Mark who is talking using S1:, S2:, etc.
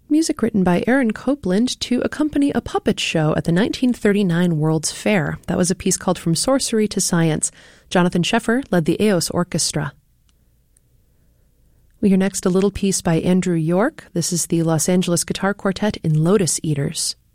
S1: Music written by Aaron Copland to accompany a puppet show at the 1939 World's Fair. That was a piece called From Sorcery to Science. Jonathan Sheffer led the Eos Orchestra. We hear next a little piece by Andrew York. This is the Los Angeles Guitar Quartet in Lotus Eaters.